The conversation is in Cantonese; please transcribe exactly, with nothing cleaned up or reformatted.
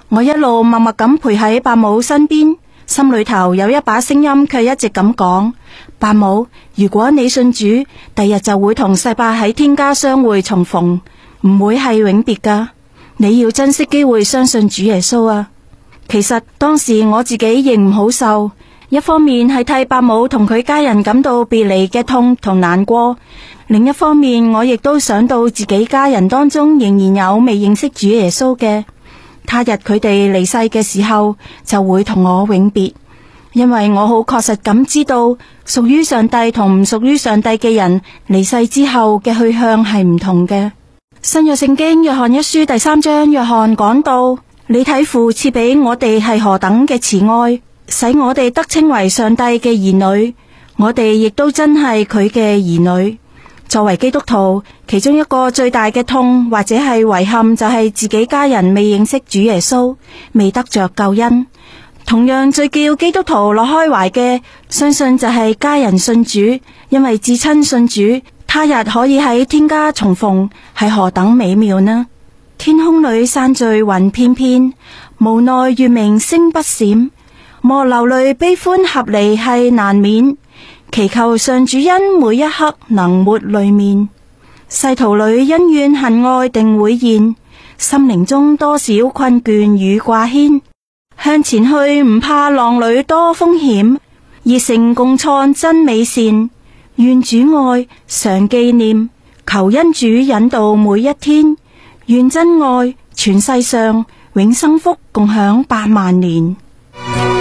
我一路默默咁陪喺伯母身邊，心裏頭有一把聲音卻一直咁講：伯母，如果你信主，第日就會同世伯喺天家相會重逢，唔會係永別噶。你要珍惜機會相信主耶穌啊！其實當時我自己亦唔好受，一方面係替伯母同佢家人感到別離嘅痛同難過，另一方面我亦都想到自己家人當中仍然有未認識主耶穌嘅，他日佢哋離世嘅時候就會同我永別。因為我好確實咁知道，屬於上帝同唔屬於上帝嘅人離世之後嘅去向係唔同嘅。新約聖經約翰一書第三章，約翰講到：你睇父賜俾我哋係何等嘅慈愛，使我哋得稱為上帝嘅兒女，我哋亦都真係佢嘅兒女。作為基督徒，其中一個最大嘅痛或者係遺憾就係自己家人未認識主耶穌，未得着救恩。同樣最叫基督徒樂開懷嘅，相信就係家人信主，因為至親信主，他日可以喺天家重逢，係何等美妙呢？天空裏山聚雲片片，無奈月明星不閃，莫流淚悲歡合離係難免，祈求上主恩每一刻能抹淚面。世途裏恩怨恨愛定會現，心靈中多少困倦與掛牽，向前去唔怕浪裏多風險，熱誠共創真美善，願主愛常紀念，求恩主引導每一天，願真愛全世上，永生福共享百萬年。